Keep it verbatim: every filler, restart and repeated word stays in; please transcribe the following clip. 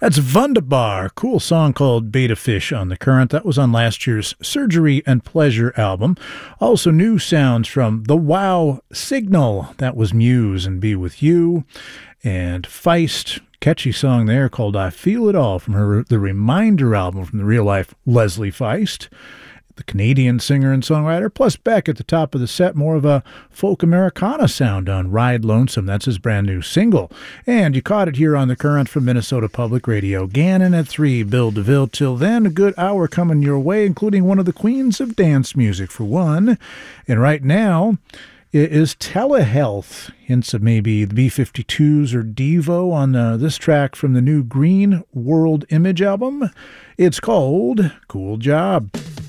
That's Wunderbar, cool song called Beta Fish on the Current. That was on last year's Surgery and Pleasure album. Also new sounds from The Wow Signal. That was Muse and Be With You. And Feist, catchy song there called I Feel It All from her the Reminder album from the real life Leslie Feist, the Canadian singer and songwriter. Plus, back at the top of the set, more of a folk Americana sound on Ride Lonesome. That's his brand new single. And you caught it here on The Current from Minnesota Public Radio. Gannon at three, Bill DeVille. Till then, a good hour coming your way, including one of the queens of dance music for one. And right now, it is Telehealth, hints of maybe the B fifty-twos or Devo on uh, this track from the new Green World Image album. It's called Cool Job.